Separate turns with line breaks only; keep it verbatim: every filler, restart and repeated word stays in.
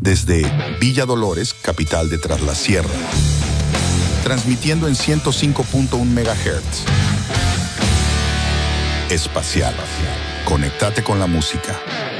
desde Villa Dolores, capital de Tras la Sierra, transmitiendo en ciento cinco punto uno megahertz. Espacial. Conectate con la música.